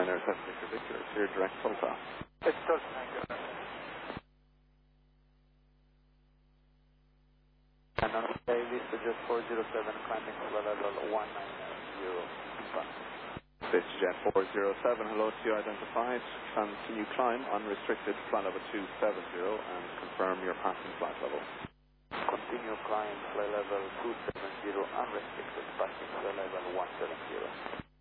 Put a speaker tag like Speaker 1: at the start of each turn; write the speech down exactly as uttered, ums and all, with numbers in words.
Speaker 1: Liner seven Victor Victor, it's your direct Tulsa.
Speaker 2: It's Tulsa, thank you. And on the day, Vista just four zero seven, climbing flight level one nine zero, confirm.
Speaker 1: VistaJet four zero seven, hello to you, identified. Continue climb, unrestricted, flight level two seven zero, and confirm your passing flight level.
Speaker 2: Continue climb, flight level two seven zero, unrestricted, passing flight level one seven zero.